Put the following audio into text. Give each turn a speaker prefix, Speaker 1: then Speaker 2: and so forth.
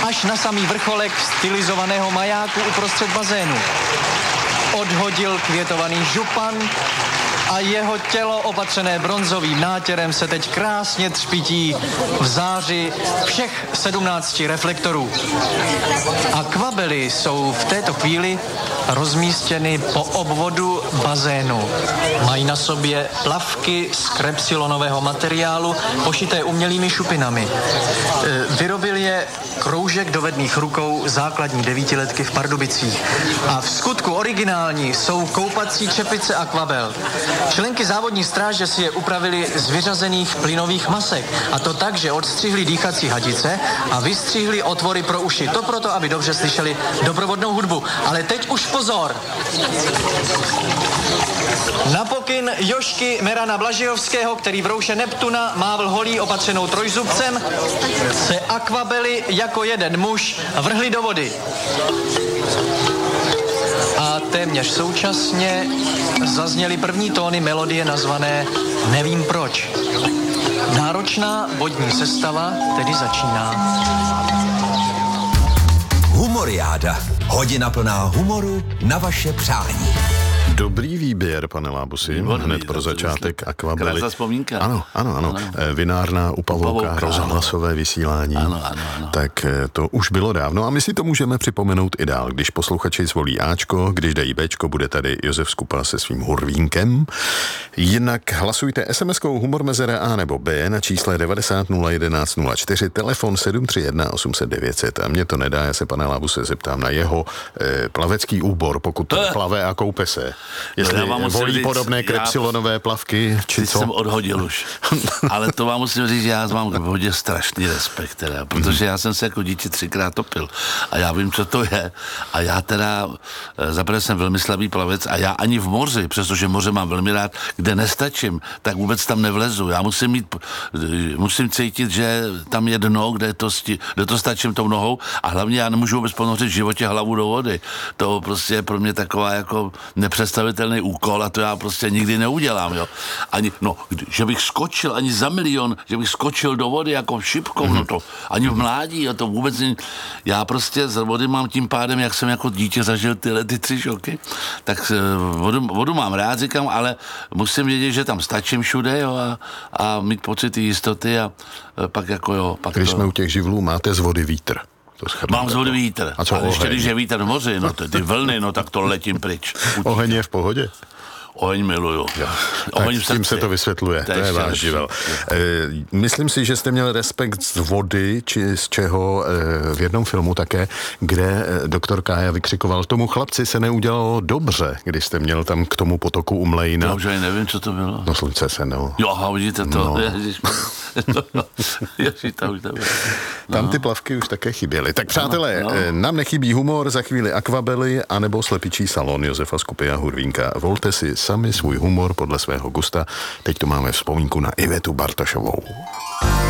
Speaker 1: až na samý vrcholek stylizovaného majáku uprostřed bazénu. Odhodil květovaný župan a jeho tělo opatřené bronzovým nátěrem se teď krásně třpití v záři všech 17 reflektorů. Akvabely jsou v této chvíli rozmístěny po obvodu bazénu. Mají na sobě plavky z krepsilonového materiálu pošité umělými šupinami. Vyrobil je kroužek dovedných rukou základní 9letky v Pardubicích. A v skutku originální jsou koupací čepice Akvabel. Členky závodní stráže si je upravili z vyřazených plynových masek. A to tak, že odstřihli dýchací hadice a vystřihli otvory pro uši. To proto, aby dobře slyšeli doprovodnou hudbu. Ale teď už pozor! Na pokyn Jožky Merana Blažejovského, který v rouše Neptuna mávl holí opatřenou trojzubcem, se akvabely jako jeden muž vrhli do vody. A téměř současně zazněly první tóny melodie nazvané Nevím proč. Náročná vodní sestava tedy začíná.
Speaker 2: Humoriáda. Hodina plná humoru na vaše přání.
Speaker 3: Dobrý výběr, pane Lábusi, hned pro začátek Akvabely.
Speaker 4: Krásná vzpomínka.
Speaker 3: Ano. Vinárna, upavovka, rozhlasové vysílání.
Speaker 4: Ano.
Speaker 3: Tak to už bylo dávno a my si to můžeme připomenout i dál. Když posluchači zvolí Ačko, když dají Bčko, bude tady Josef Skupa se svým hurvínkem. Jinak hlasujte SMS-kou humor mezera A nebo B na čísle 90 011 04, telefon 731 800 900. A mě to nedá, já se pana Lábuse zeptám na jeho plavecký úbor, pokud to plave a koupe se. Jestli volí podobné krepsilonové plavky, či co?
Speaker 4: Jsem odhodil už. Ale to vám musím říct, že já mám k vodě strašný respekt, teda, protože já jsem se jako dítě 3krát topil a já vím, co to je. A já teda, zaprvé jsem velmi slabý plavec a já ani v moři, přestože moře mám velmi rád, kde nestačím, tak vůbec tam nevlezu. Já musím cítit, že tam je dno, kde to stačím tou nohou a hlavně já nemůžu vůbec ponořit v životě hlavu do vody. To prostě je pro mě taková jako nepředstavitelný úkol a to já prostě nikdy neudělám, jo. Ani, že bych skočil ani za milion, že bych skočil do vody jako šipkou, no to ani v mládí, a to vůbec není. Já prostě z vody mám tím pádem, jak jsem jako dítě zažil ty 3 šoky, tak vodu mám rád, říkám, ale musím vědět, že tam stačím všude, jo, a mít pocit jistoty a pak jako jo. Pak
Speaker 3: když jsme u těch živlů, máte z vody vítr.
Speaker 4: Mám z vody vítr.
Speaker 3: A co
Speaker 4: ale ještě když je vítr v moři, ty vlny, tak to letím pryč.
Speaker 3: Oheň je v pohodě?
Speaker 4: Oheň miluju.
Speaker 3: Tak s tím se to vysvětluje. To je váš živel. Myslím si, že jste měl respekt z vody, či z čeho v jednom filmu také, kde doktor Kája vykřikoval, tomu chlapci se neudělalo dobře, když jste měl tam k tomu potoku u Mlejna.
Speaker 4: Já už ani nevím, co to bylo.
Speaker 3: No slunce se, no.
Speaker 4: Jo, aha, vidíte to.
Speaker 3: No. Tam ty plavky už také chyběly. Tak přátelé, nám nechybí humor, za chvíli akvabely, anebo slepičí salon Josefa Skupy a Hurvínka. Volte si sami svůj humor podle svého gusta. Teď tu máme vzpomínku na Ivetu Bartošovou.